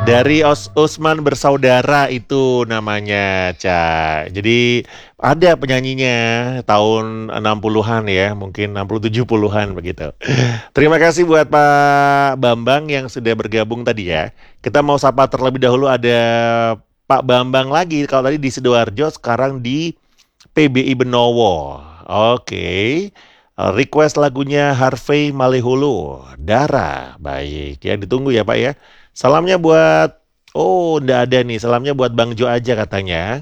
Dari Usman Bersaudara itu namanya, Ca. Jadi ada penyanyinya tahun 60-an ya, mungkin 60 70-an begitu. Terima kasih buat Pak Bambang yang sudah bergabung tadi ya. Kita mau sapa terlebih dahulu ada Pak Bambang lagi. Kalau tadi di Sidoarjo, sekarang di PBI Benowo. Oke. Request lagunya Harvey Maleholo, Dara. Baik, ya ditunggu ya Pak ya. Salamnya buat, oh ndak ada nih, salamnya buat Bang Jo aja katanya.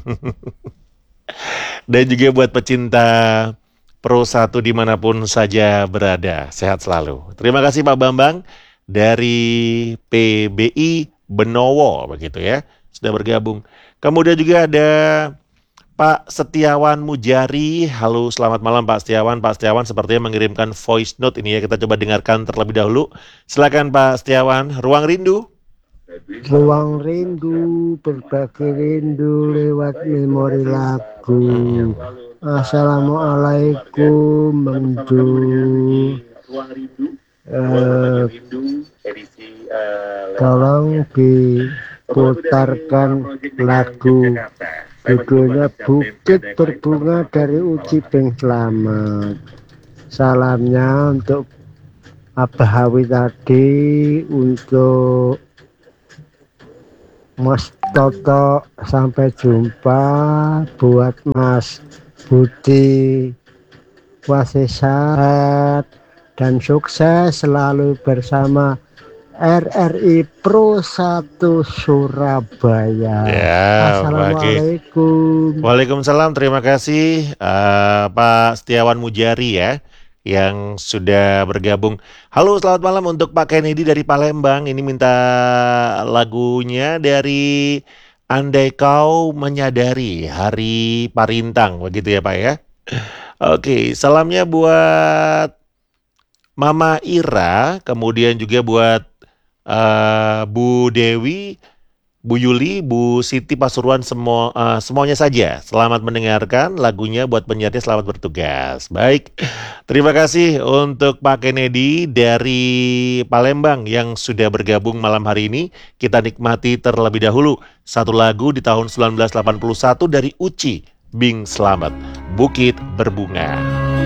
Dan juga buat pecinta Pro 1 dimanapun saja berada. Sehat selalu. Terima kasih Pak Bambang dari PBI Benowo begitu ya. Sudah bergabung. Kemudian juga ada Pak Setiawan Mujari. Halo, selamat malam Pak Setiawan. Pak Setiawan sepertinya mengirimkan voice note ini ya. Kita coba dengarkan terlebih dahulu. Silakan Pak Setiawan. Ruang rindu. Ruang rindu, berbagi rindu lewat memori lagu. Assalamualaikum Bang Jo. Tolong diputarkan lagu judulnya Bukit Berbunga dari Uci Bing Slamet. Salamnya untuk Abah Hawi tadi, untuk Mas Toto, sampai jumpa. Buat Mas Budi, wasih sehat dan sukses selalu bersama RRI Pro 1 Surabaya. Ya, Assalamualaikum. Waalaikumsalam, terima kasih Pak Setiawan Mujari ya yang sudah bergabung. Halo, selamat malam untuk Pak Kennedy dari Palembang. Ini minta lagunya dari Andai Kau Menyadari, Hari Parintang, begitu ya Pak ya. Oke, salamnya buat Mama Ira, kemudian juga buat Bu Dewi, Bu Yuli, Bu Siti Pasuruan, semuanya saja. Selamat mendengarkan lagunya, buat penyiarnya selamat bertugas. Baik, terima kasih untuk Pak Kennedy dari Palembang yang sudah bergabung malam hari ini. Kita nikmati terlebih dahulu satu lagu di tahun 1981 dari Uci Bing Slamet, Bukit Berbunga.